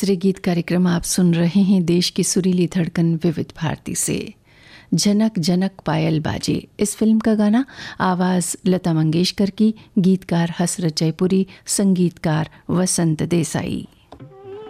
दूसरे गीत कार्यक्रम आप सुन रहे हैं देश की सुरीली धड़कन विविध भारती से। जनक जनक पायल बाजे, इस फिल्म का गाना, आवाज़ लता मंगेशकर की, गीतकार हसरत जयपुरी, संगीतकार वसंत देसाई।